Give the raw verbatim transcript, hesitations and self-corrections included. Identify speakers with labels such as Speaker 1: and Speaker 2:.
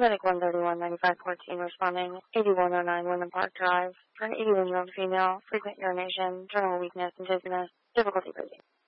Speaker 1: Medic one thirty-one ninety-five fourteen responding, eighty-one oh nine Wyndham Park Drive, for an eighty-one-year-old female, frequent urination, general weakness and dizziness, difficulty breathing.